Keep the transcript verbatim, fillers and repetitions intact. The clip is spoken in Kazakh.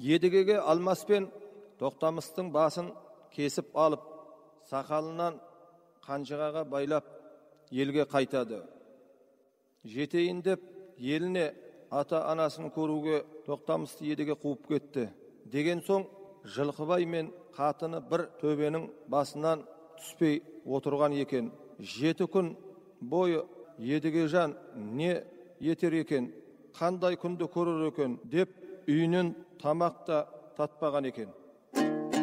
едігеге алмаспен Тоқтамыстың басын кесіп алып, сақалынан қанжығаға байлап, елге қайтады. Жетейін деп, еліне ата-анасын көруге Тоқтамысты едіге қуып кетті. Деген соң, Жылқыбай мен қатыны бір төбенің басынан түспей отырған екен. Жеті күн бойы Едігежан не етер екен, қандай күнді көрер екен деп, үйінен тамақ та татпаған екен.